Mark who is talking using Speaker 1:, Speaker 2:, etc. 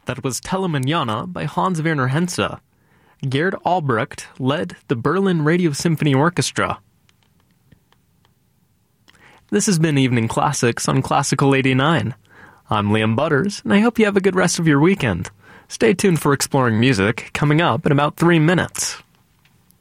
Speaker 1: That was Telemanjana by Hans Werner Henze. Gerd Albrecht led the Berlin Radio Symphony Orchestra. This has been Evening Classics on Classical 89. I'm Liam Butters, and I hope you have a good rest of your weekend. Stay tuned for Exploring Music, coming up in about 3 minutes.